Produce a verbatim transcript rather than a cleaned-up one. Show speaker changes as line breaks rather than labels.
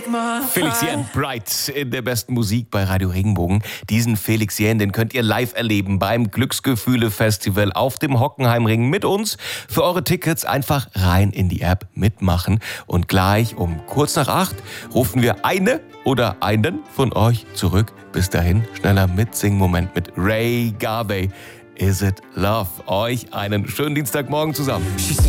Felix Jähn, Bright in der besten Musik bei Radio Regenbogen. Diesen Felix Jähn, den könnt ihr live erleben beim Glücksgefühle-Festival auf dem Hockenheimring mit uns. Für eure Tickets einfach rein in die App mitmachen. Und gleich um kurz nach acht rufen wir eine oder einen von euch zurück. Bis dahin, schneller Mitsing-Moment mit Ray Garvey. Is It Love? Euch einen schönen Dienstagmorgen zusammen.